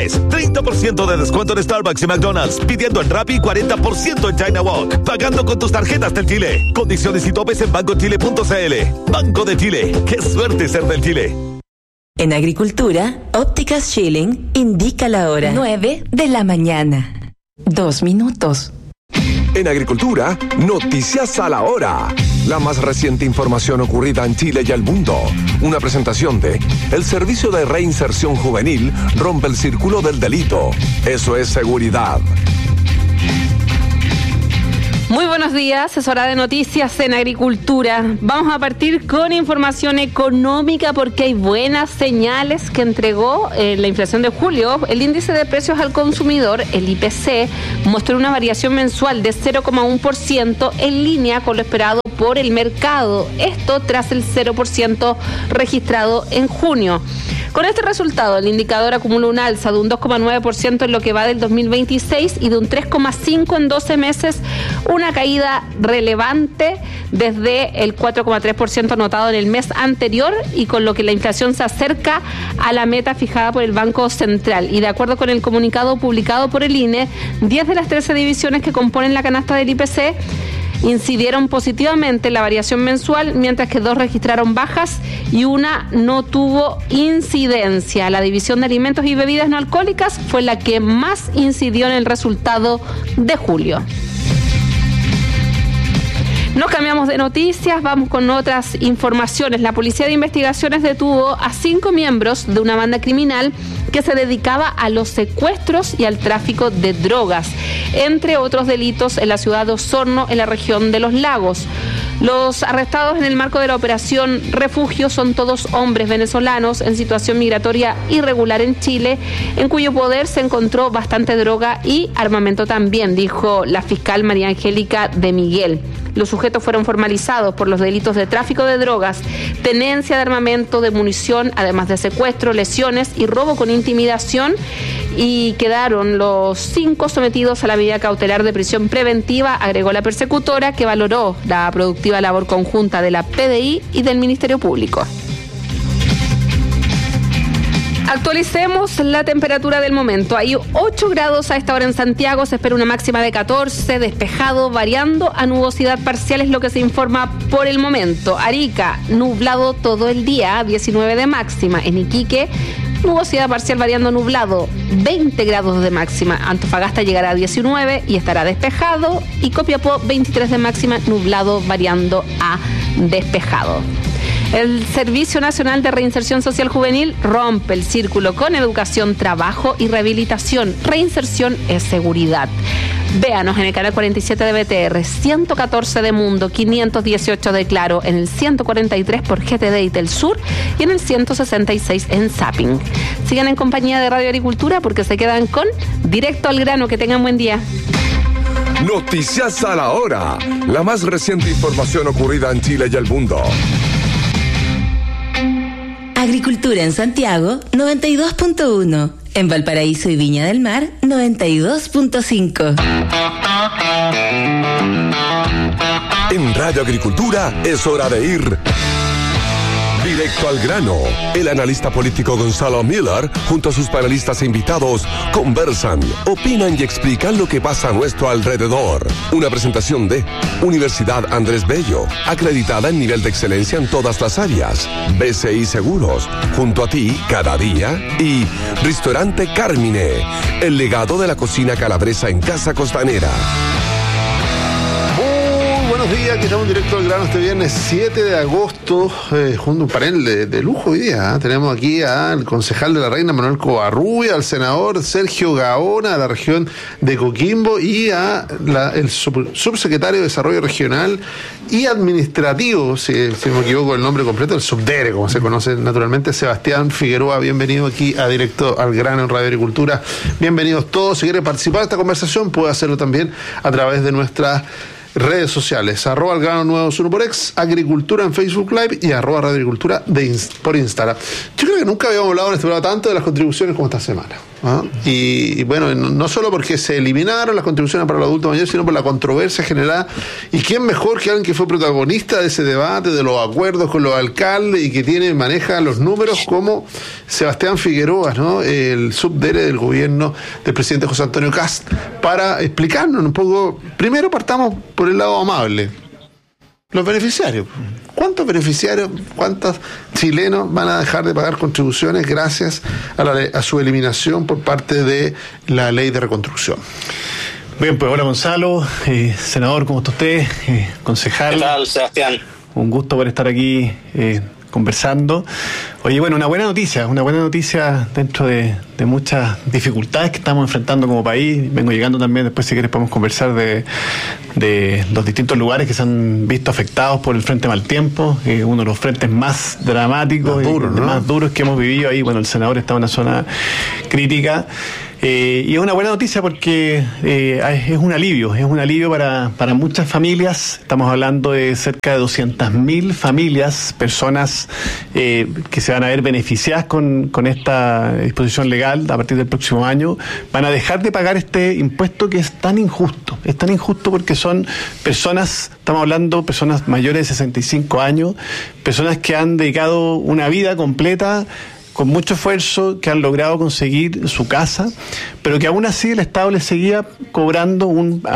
30% de descuento en Starbucks y McDonald's, pidiendo en Rappi 40% en China Walk, pagando con tus tarjetas del Chile. Condiciones y topes en bancochile.cl. Banco de Chile, qué suerte ser del Chile. En Agricultura, Ópticas Schilling indica la hora 9 de la mañana. 2 minutos. En Agricultura, noticias a la hora. La más reciente información ocurrida en Chile y el mundo. Una presentación de el Servicio de Reinserción Juvenil rompe el círculo del delito. Eso es seguridad. Muy buenos días, es hora de noticias en Agricultura. Vamos a partir con información económica porque hay buenas señales que entregó la inflación de julio. El índice de precios al consumidor, el IPC, mostró una variación mensual de 0,1% en línea con lo esperado por el mercado. Esto tras el 0% registrado en junio. Con este resultado, el indicador acumula un alza de un 2,9% en lo que va del 2026 y de un 3,5% en 12 meses, una caída relevante desde el 4,3% anotado en el mes anterior y con lo que la inflación se acerca a la meta fijada por el Banco Central. Y de acuerdo con el comunicado publicado por el INE, 10 de las 13 divisiones que componen la canasta del IPC incidieron positivamente en la variación mensual, mientras que 2 registraron bajas y una no tuvo incidencia. La división de alimentos y bebidas no alcohólicas fue la que más incidió en el resultado de julio. Nos cambiamos de noticias, vamos con otras informaciones. La Policía de Investigaciones detuvo a 5 miembros de una banda criminal que se dedicaba a los secuestros y al tráfico de drogas, entre otros delitos en la ciudad de Osorno, en la región de Los Lagos. Los arrestados en el marco de la operación Refugio son todos hombres venezolanos en situación migratoria irregular en Chile, en cuyo poder se encontró bastante droga y armamento también, dijo la fiscal María Angélica de Miguel. Los sujetos fueron formalizados por los delitos de tráfico de drogas, tenencia de armamento, de munición, además de secuestro, lesiones y robo con intimidación, y quedaron los 5 sometidos a la medida cautelar de prisión preventiva, agregó la persecutora, que valoró la productiva labor conjunta de la PDI y del Ministerio Público. Actualicemos la temperatura del momento. Hay 8 grados a esta hora en Santiago, se espera una máxima de 14, despejado, variando a nubosidad parcial es lo que se informa por el momento. Arica, nublado todo el día, 19 de máxima. En Iquique, nubosidad parcial variando nublado, 20 grados de máxima. Antofagasta llegará a 19 y estará despejado. Y Copiapó, 23 de máxima, nublado variando a despejado. El Servicio Nacional de Reinserción Social Juvenil rompe el círculo con educación, trabajo y rehabilitación. Reinserción es seguridad. Véanos en el canal 47 de BTR, 114 de Mundo, 518 de Claro, en el 143 por GTD y Telsur y en el 166 en Zapping. Sigan en compañía de Radio Agricultura porque se quedan con Directo al Grano. Que tengan buen día. Noticias a la hora. La más reciente información ocurrida en Chile y el mundo. Agricultura en Santiago, 92.1. En Valparaíso y Viña del Mar, 92.5. En Radio Agricultura es hora de ir directo al grano. El analista político Gonzalo Miller, junto a sus panelistas e invitados, conversan, opinan y explican lo que pasa a nuestro alrededor. Una presentación de Universidad Andrés Bello, acreditada en nivel de excelencia en todas las áreas. BCI Seguros, junto a ti cada día. Y Restaurante Carmine, el legado de la cocina calabresa en Casa Costanera. Buenos días, que estamos directo al grano este viernes 7 de agosto, junto a un panel de lujo hoy día. Tenemos aquí al concejal de la Reina, Manuel Covarrubia, al senador Sergio Gaona, de la región de Coquimbo, y a el subsecretario de Desarrollo Regional y Administrativo, si no me equivoco el nombre completo, el subdere, como se conoce naturalmente, Sebastián Figueroa. Bienvenido aquí a Directo al Grano en Radio Agricultura. Bienvenidos todos. Si quiere participar de esta conversación, puede hacerlo también a través de nuestra redes sociales, @elgrano921 por X, Agricultura en Facebook Live y @Radio Agricultura por Instagram. Yo creo que nunca habíamos hablado en este programa tanto de las contribuciones como esta semana. ¿Ah? Y bueno, no solo porque se eliminaron las contribuciones para los adultos mayores, sino por la controversia generada. ¿Y quién mejor que alguien que fue protagonista de ese debate, de los acuerdos con los alcaldes y que maneja los números, como Sebastián Figueroa, ¿no? El subdere del gobierno del presidente José Antonio Kast, para explicarnos un poco? Primero partamos por el lado amable. Los beneficiarios. ¿Cuántos beneficiarios, cuántos chilenos van a dejar de pagar contribuciones gracias a su eliminación por parte de la ley de reconstrucción? Bien, pues hola Gonzalo, senador, ¿cómo está usted? Concejal. ¿Qué tal, Sebastián? Un gusto por estar aquí conversando. Oye, bueno, una buena noticia dentro de muchas dificultades que estamos enfrentando como país. Vengo llegando también, después si quieres podemos conversar de los distintos lugares que se han visto afectados por el frente mal tiempo, uno de los frentes más dramáticos más duros que hemos vivido ahí. Bueno, el senador está en una zona crítica. Y es una buena noticia porque es un alivio para muchas familias. Estamos hablando de cerca de 200.000 familias, personas que se van a ver beneficiadas con esta disposición legal a partir del próximo año. Van a dejar de pagar este impuesto que es tan injusto. Es tan injusto porque son personas, estamos hablando personas mayores de 65 años, personas que han dedicado una vida completa con mucho esfuerzo, que han logrado conseguir su casa, pero que aún así el Estado les seguía cobrando un